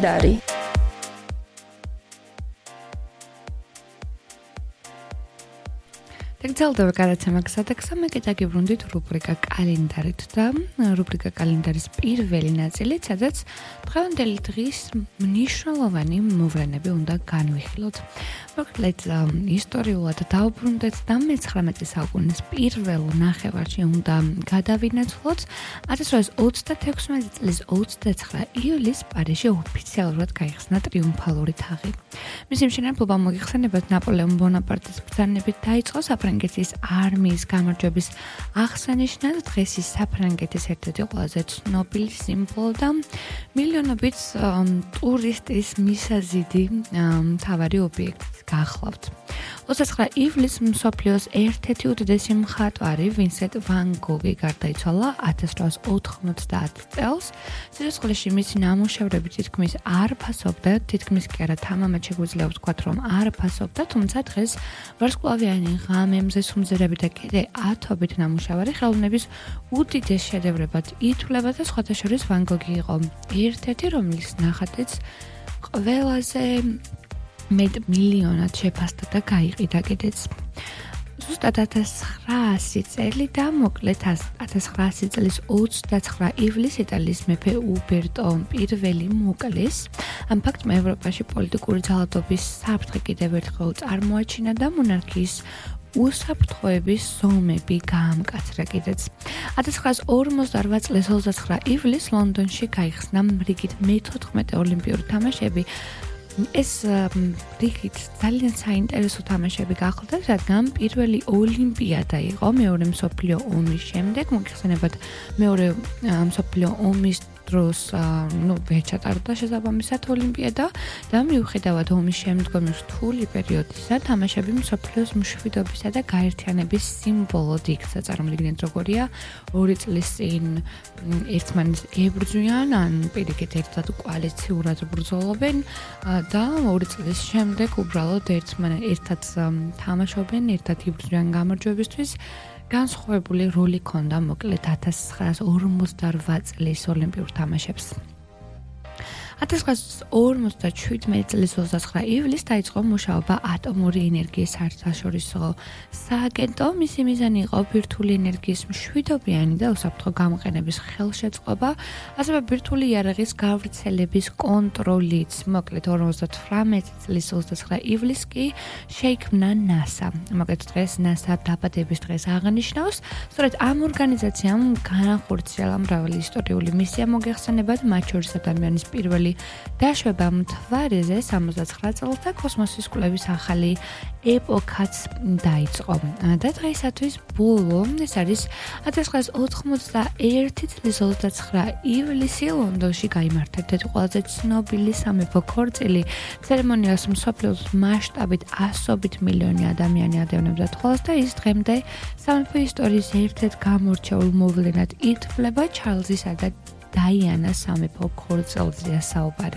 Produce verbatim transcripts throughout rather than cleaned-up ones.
კალენდარი. დაგძალდება გადაცემა გზადაგზა, მე კიდე გიბრუნდით რუბრიკა კალენდარით და რუბრიკა კალენდარის პირველი ნაწილი, სადაც დღევანდელი დღის მნიშვნელოვანი მოვლენები უნდა განვიხილოთ. მოკლედ ისტორიულად დავბრუნდეთ და მეცხრამეტე საუკუნის პირველ ნახევარში უნდა გადავინაცვლოთ ათას რვაას ოცდათექვსმეტი წლის ოცდაცხრა ივლისს პარიზში ოფიციალურად გაიხსნა ტრიუმფალური თაღი. მისი მშენებლობა მოიხსენებათ ნაპოლეონ ბონაპარტის ბრძანებით დაიწყო საფრანგეთის არმიის გამარჯვების აღსანიშნად. დღეს ის საფრანგეთის ერთ-ერთი ყველაზე ცნობილი სიმბოლო და მილიონობით ტურისტის მისაზიდი მთავარი ობიექტი გახლავთ. ოცდაცხრა ივლისს მსოფლიოს ერთ-ერთი უდიდესი მხატვარი ვინსენტ ვან გოგი გარდაიცვალა ათას რვაას ოთხმოცდაათ წელს. სიცოცხლეში მისი ნამუშევრები თითქმის არ ფასობდა, თითქმის კი არა თამამად შეგვიძლია ვთქვათ, რომ არ ფასობდა, თუმცა დღეს ვარსკვლავიანი ღამემზე სუმზერები და კიდე ათობით ნამუშევარი ხელოვნების უდიდეს შედევრებად ითვლება და სხვათა შორის ვან გოგი იყო ერთ-ერთი, რომლის ნახატიც ყველაზე მეტ მილიონად შეფასდა და გაიყიდა კიდეც. ზუსტად ათას ცხრაასი წელი და მოკლედ ათას ცხრაასი წლის ოცდაცხრა ივლისს იტალიის მეფე უბერტო პირველი მოკლეს. ამ ფაქტმა ევროპაში პოლიტიკური ძალადობის საფრთხე კიდევ ერთხელ წარმოაჩინა და მონარქიის უსაფრთხოების ზომები გაამკაცრა კიდეც. ათას ცხრაას ორმოცდაორვა წლის ოცდაცხრა ივლისს ლონდონში გაიხსნა რიგით მეთოთხმეტე ოლიმპიური თამაშები. ეს რიგით ძალიან საინტერესო თამაშები გახლდა, რადგან პირველი ოლიმპიადა იყო მეორე მსოფლიო ომის შემდეგ, მოიხსენებათ მეორე მსოფლიო ომის დროს ნუ ვერ ჩატარდა შესაბამისად ოლიმპიადა და მიუხედავად ომის შემდგომი რთული პერიოდისა, თამაშები მსოფლიოს მშვიდობისა და გაერთიანების სიმბოლოდ იქცა. წარმოიდგინეთ, როგორია ორი წლის წინ ერთმანეთს ებრძვიან, ან პირიქით ერთად კოალიციურად ბრძოლობენ და ორი წლის შემდეგ უბრალოდ ერთმანეთს ერთად თამაშობენ, ერთად იბრძვიან გამარჯვებისთვის. განსხვავებული როლი ჰქონდა მოკლედ ათას ცხრაას ორმოცდაორვა წლის ოლიმპიურ თამაშებს. ათას ცხრაას ორმოცდაშვიდმეტი წლის ოცდაცხრა ივლისს დაიწყო მუშაობა ატომური ენერგიის საერთაშორისო სააგენტო. მისი მიზანი იყო ბირთვული ენერგიის მშვიდობიანი და უსაფრთხო გამოყენების ხელშეწყობა, ასევე ბირთვული იარაღის გავრცელების კონტროლიც. მოკლედ ორმოცდათვრამეტი წლის ოცდაცხრა ივლისს კი შეიქმნა ნასა. მოკლედ დღეს ნასა დაბადების დღეს აღნიშნავს. სწორედ ამ ორგანიზაციამ განახორციელა მრავალი ისტორიული მისია მოგეხსენებათ, მათ შორის ადამიანის პირველი დაშვება მთვარეზე სამოცდაცხრა წელს და კოსმოსის კვლევის ახალი ეპოქაც დაიწყო. და დღეისათვის ბოლო ეს არის ათას ცხრაას ოთხმოცდაერთი წლის ოცდაცხრა ივლისი ლონდონში გაიმართა ერთ-ერთი ყველაზე ცნობილი სამეფო ქორწილი. ცერემონიას მსოფლიოს მასშტაბით ასობით მილიონი ადამიანი ადევნებდა თვალს და ის დღემდე სამეფო ისტორიის ერთ-ერთ გამორჩეულ მოვლენად ითვლება. ჩარლზისა და დაიანას სამეფო ქორწილზეა საუბარი.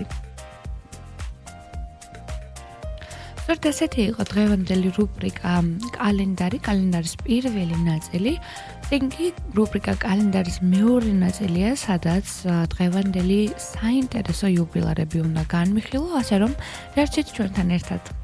სწორედ ასეთი იყო დღევანდელი რუბრიკა კალენდარი, კალენდარის პირველი ნაწილი. იგი რუბრიკა კალენდარის მეორე ნაწილია, სადაც დღევანდელი საინტერესო იუბილეები უნდა განვიხილო, ასე რომ დარჩით ჩვენთან ერთად.